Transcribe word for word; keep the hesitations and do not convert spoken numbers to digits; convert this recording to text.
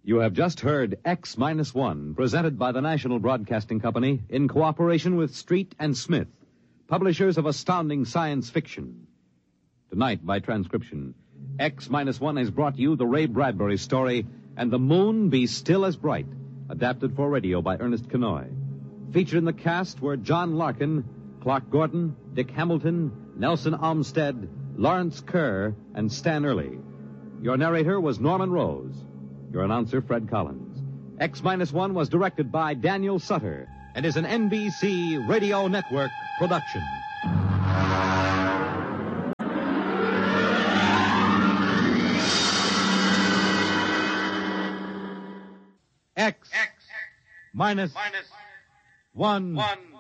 You have just heard X Minus One, presented by the National Broadcasting Company in cooperation with Street and Smith, publishers of astounding science fiction. Tonight, by transcription, X Minus One has brought you the Ray Bradbury story, And the Moon Be Still as Bright, adapted for radio by Ernest Kenoy. Featured in the cast were John Larkin, Clark Gordon, Dick Hamilton, Nelson Olmsted, Lawrence Kerr, and Stan Early. Your narrator was Norman Rose. Your announcer, Fred Collins. X Minus One was directed by Daniel Sutter and is an N B C Radio Network production. X, X minus, minus one, one.